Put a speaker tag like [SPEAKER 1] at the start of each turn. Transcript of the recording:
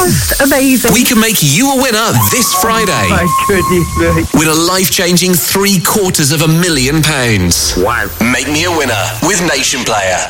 [SPEAKER 1] just amazing.
[SPEAKER 2] We can make you a winner this Friday.
[SPEAKER 1] My goodness me.
[SPEAKER 2] Win a life-changing £750,000.
[SPEAKER 1] Wow.
[SPEAKER 2] Make me a winner with Nation Player.